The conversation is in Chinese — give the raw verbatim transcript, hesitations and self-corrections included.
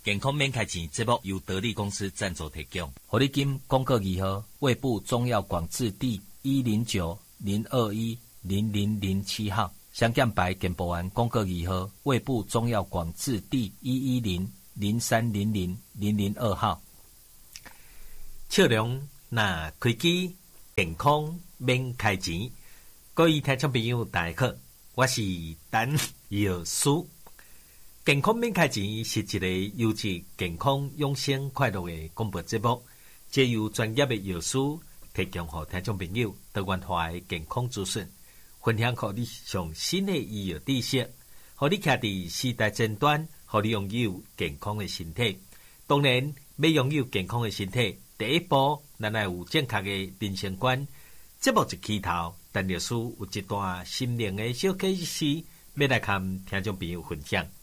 健康免开钱节目由得力公司赞助提供。 活力金公告二号，卫部中药广字第一零九零二一零零零七号，香港牌健保丸公告二号，卫部中药广字第一一零零三零零零零二号。 笑容那开机，健康免开钱。各位听众朋友，大家好，我是陈药师。健康免开钱是一个优质健康养生快乐的广播节目，借由专业的药师提供给听众朋友多元化的健康资讯，分享给你上新的医药知识，让你徛伫时代尖端，让你拥有健康的身体。当然，要拥有健康的身体，第一步咱要有正确的人生观。节目一起头，陈药师有一段心灵的小启示，要来跟听众朋友分享。